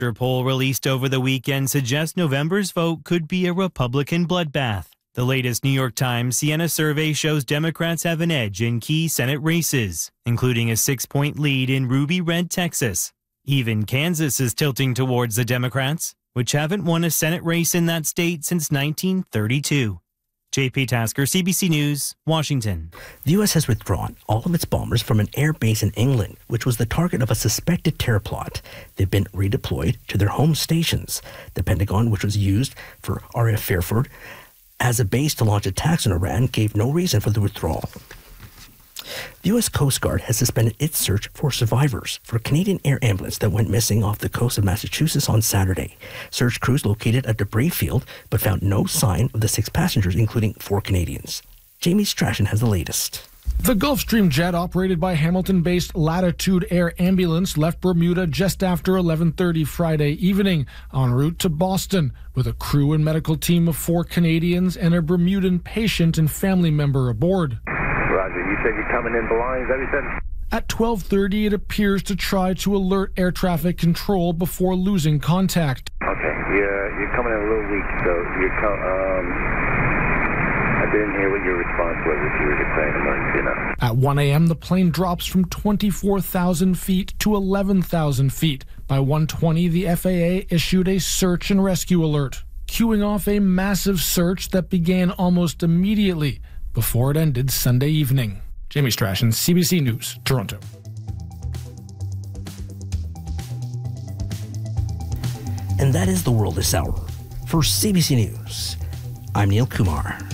A poll released over the weekend suggests November's vote could be a Republican bloodbath. The latest New York Times Siena survey shows Democrats have an edge in key Senate races, including a 6-point lead in Ruby Red, Texas. Even Kansas is tilting towards the Democrats, which haven't won a Senate race in that state since 1932. JP Tasker, CBC News, Washington. The U.S. has withdrawn all of its bombers from an air base in England, which was the target of a suspected terror plot. They've been redeployed to their home stations. The Pentagon, which was used for RAF Fairford as a base to launch attacks on Iran, gave no reason for the withdrawal. The U.S. Coast Guard has suspended its search for survivors for a Canadian air ambulance that went missing off the coast of Massachusetts on Saturday. Search crews located a debris field but found no sign of the 6 passengers, including 4 Canadians. Jamie Strachan has the latest. The Gulfstream jet operated by Hamilton-based Latitude Air Ambulance left Bermuda just after 11:30 Friday evening en route to Boston with a crew and medical team of 4 Canadians and a Bermudan patient and family member aboard. Roger, you said you're coming in blind, is that what you said? At 12:30, it appears to try to alert air traffic control before losing contact. Okay, you're coming in a little weak, so I didn't hear what your response was if you were declaring emergency now. At 1 a.m., the plane drops from 24,000 feet to 11,000 feet. By 1:20, the FAA issued a search and rescue alert, cueing off a massive search that began almost immediately before it ended Sunday evening. Jamie Strachan, CBC News, Toronto. And that is the world this hour. For CBC News, I'm Neil Kumar.